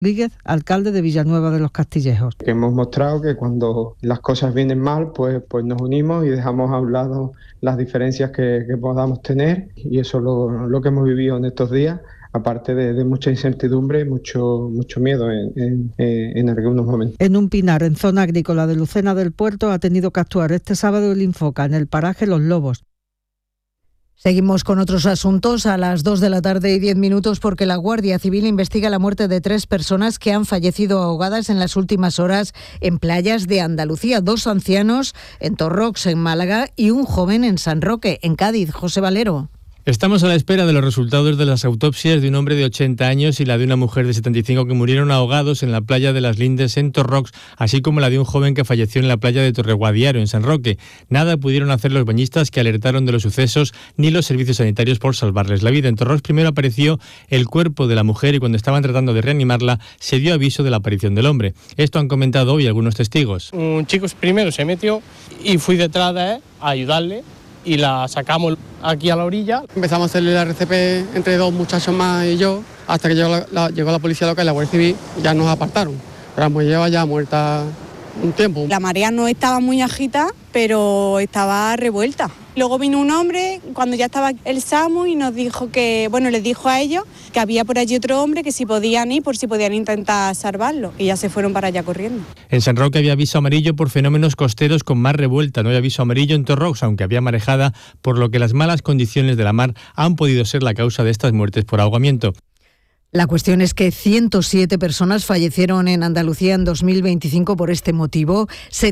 Rodríguez, alcalde de Villanueva de los Castillejos. Hemos mostrado que cuando las cosas vienen mal, pues nos unimos y dejamos a un lado las diferencias que podamos tener, y eso es lo que hemos vivido en estos días, aparte de mucha incertidumbre y mucho miedo en algunos momentos. En un pinar en zona agrícola de Lucena del Puerto ha tenido que actuar este sábado el Infoca en el paraje Los Lobos. Seguimos con otros asuntos a las 2:10 p.m, porque la Guardia Civil investiga la muerte de 3 personas que han fallecido ahogadas en las últimas horas en playas de Andalucía. 2 ancianos en Torrox, en Málaga, y un joven en San Roque, en Cádiz. José Valero. Estamos a la espera de los resultados de las autopsias de un hombre de 80 años y la de una mujer de 75 que murieron ahogados en la playa de Las Lindes en Torrox, así como la de un joven que falleció en la playa de Torreguadiaro en San Roque. Nada pudieron hacer los bañistas que alertaron de los sucesos ni los servicios sanitarios por salvarles la vida. En Torrox primero apareció el cuerpo de la mujer y cuando estaban tratando de reanimarla se dio aviso de la aparición del hombre. Esto han comentado hoy algunos testigos. Un chico primero se metió y fui detrás de él a ayudarle y la sacamos aquí a la orilla. Empezamos a hacerle la RCP entre 2 muchachos más y yo, hasta que llegó la policía local y la Guardia Civil, ya nos apartaron. Pero hemos llevado ya muerta un tiempo. La marea no estaba muy agitada, pero estaba revuelta. Luego vino un hombre cuando ya estaba el SAMU y nos dijo les dijo a ellos que había por allí otro hombre que si podían ir, por si podían intentar salvarlo, y ya se fueron para allá corriendo. En San Roque había aviso amarillo por fenómenos costeros con mar revuelta. No hay aviso amarillo en Torrox, aunque había marejada, por lo que las malas condiciones de la mar han podido ser la causa de estas muertes por ahogamiento. La cuestión es que 107 personas fallecieron en Andalucía en 2025 por este motivo,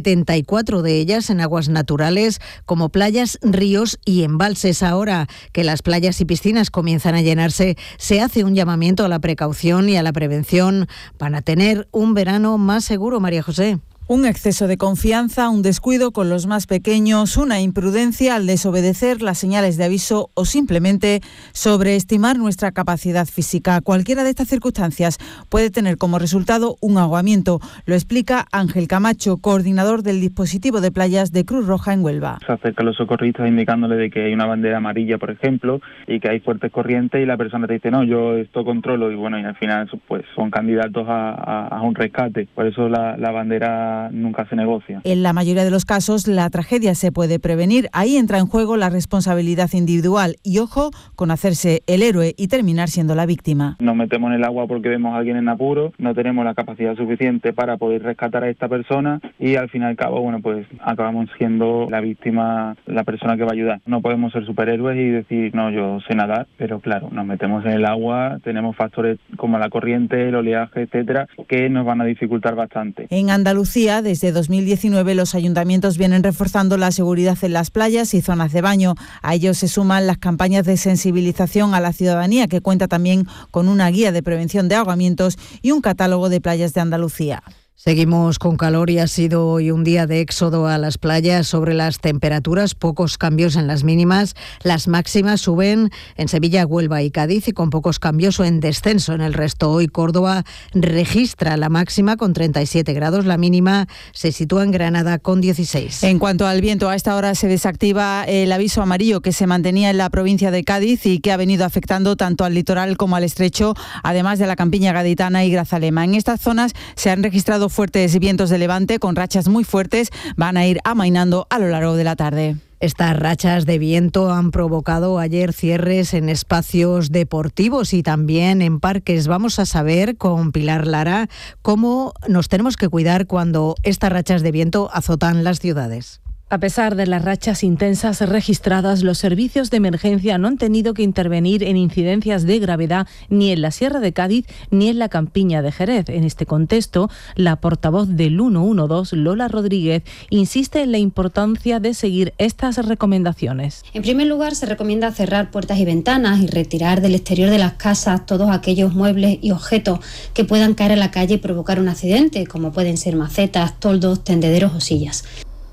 74 de ellas en aguas naturales como playas, ríos y embalses. Ahora que las playas y piscinas comienzan a llenarse, se hace un llamamiento a la precaución y a la prevención para tener un verano más seguro. María José. Un exceso de confianza, un descuido con los más pequeños, una imprudencia al desobedecer las señales de aviso o simplemente sobreestimar nuestra capacidad física. Cualquiera de estas circunstancias puede tener como resultado un ahogamiento. Lo explica Ángel Camacho, coordinador del dispositivo de playas de Cruz Roja en Huelva. Se acercan los socorristas indicándole de que hay una bandera amarilla, por ejemplo, y que hay fuertes corrientes y la persona te dice, no, yo esto controlo, y bueno, y al final pues son candidatos a un rescate. Por eso la bandera nunca se negocia. En la mayoría de los casos la tragedia se puede prevenir. Ahí entra en juego la responsabilidad individual y ojo con hacerse el héroe y terminar siendo la víctima. Nos metemos en el agua porque vemos a alguien en apuro, no tenemos la capacidad suficiente para poder rescatar a esta persona y al fin y al cabo, bueno, pues acabamos siendo la víctima, la persona que va a ayudar. No podemos ser superhéroes y decir, no, yo sé nadar, pero claro, nos metemos en el agua, tenemos factores como la corriente, el oleaje, etcétera, que nos van a dificultar bastante. En Andalucía, desde 2019, los ayuntamientos vienen reforzando la seguridad en las playas y zonas de baño. A ello se suman las campañas de sensibilización a la ciudadanía, que cuenta también con una guía de prevención de ahogamientos y un catálogo de playas de Andalucía. Seguimos con calor y ha sido hoy un día de éxodo a las playas. Sobre las temperaturas, pocos cambios en las mínimas. Las máximas suben en Sevilla, Huelva y Cádiz y con pocos cambios o en descenso en el resto. Hoy Córdoba registra la máxima con 37 grados, la mínima se sitúa en Granada con 16. En cuanto al viento, a esta hora se desactiva el aviso amarillo que se mantenía en la provincia de Cádiz y que ha venido afectando tanto al litoral como al estrecho, además de la campiña gaditana y Grazalema. En estas zonas se han registrado fuertes vientos de levante con rachas muy fuertes, van a ir amainando a lo largo de la tarde. Estas rachas de viento han provocado ayer cierres en espacios deportivos y también en parques. Vamos a saber con Pilar Lara cómo nos tenemos que cuidar cuando estas rachas de viento azotan las ciudades. A pesar de las rachas intensas registradas, los servicios de emergencia no han tenido que intervenir en incidencias de gravedad ni en la Sierra de Cádiz ni en la campiña de Jerez. En este contexto, la portavoz del 112, Lola Rodríguez, insiste en la importancia de seguir estas recomendaciones. En primer lugar, se recomienda cerrar puertas y ventanas y retirar del exterior de las casas todos aquellos muebles y objetos que puedan caer a la calle y provocar un accidente, como pueden ser macetas, toldos, tendederos o sillas.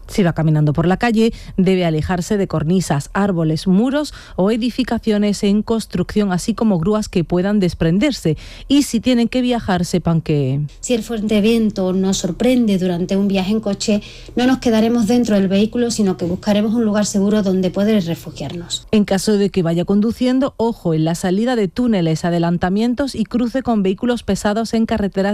Si va caminando por la calle, debe alejarse de cornisas, árboles, muros o edificaciones en construcción, así como grúas que puedan desprenderse. Y si tienen que viajar, sepan que... Si el fuerte viento nos sorprende durante un viaje en coche, no nos quedaremos dentro del vehículo, sino que buscaremos un lugar seguro donde poder refugiarnos. En caso de que vaya conduciendo, ojo en la salida de túneles, adelantamientos y cruce con vehículos pesados en carreteras